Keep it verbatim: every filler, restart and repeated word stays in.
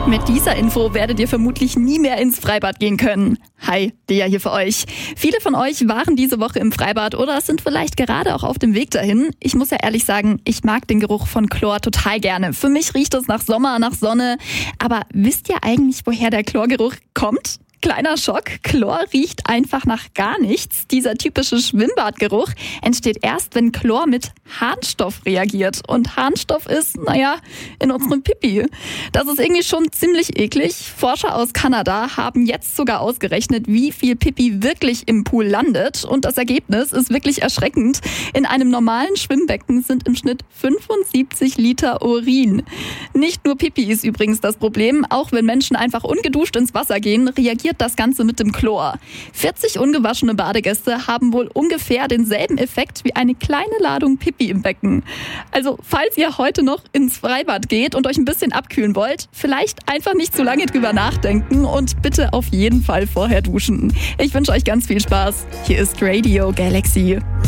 Mit dieser Info werdet ihr vermutlich nie mehr ins Freibad gehen können. Hi, Lea hier für euch. Viele von euch waren diese Woche im Freibad oder sind vielleicht gerade auch auf dem Weg dahin. Ich muss ja ehrlich sagen, ich mag den Geruch von Chlor total gerne. Für mich riecht es nach Sommer, nach Sonne. Aber wisst ihr eigentlich, woher der Chlorgeruch kommt? Kleiner Schock, Chlor riecht einfach nach gar nichts. Dieser typische Schwimmbadgeruch entsteht erst, wenn Chlor mit Harnstoff reagiert. Und Harnstoff ist, naja, in unserem Pipi. Das ist irgendwie schon ziemlich eklig. Forscher aus Kanada haben jetzt sogar ausgerechnet, wie viel Pipi wirklich im Pool landet. Und das Ergebnis ist wirklich erschreckend. In einem normalen Schwimmbecken sind im Schnitt fünfundsiebzig Liter Urin. Nicht nur Pipi ist übrigens das Problem. Auch wenn Menschen einfach ungeduscht ins Wasser gehen, reagiert das Ganze mit dem Chlor. vierzig ungewaschene Badegäste haben wohl ungefähr denselben Effekt wie eine kleine Ladung Pipi im Becken. Also, falls ihr heute noch ins Freibad geht und euch ein bisschen abkühlen wollt, vielleicht einfach nicht zu lange drüber nachdenken und bitte auf jeden Fall vorher duschen. Ich wünsche euch ganz viel Spaß. Hier ist Radio Galaxy.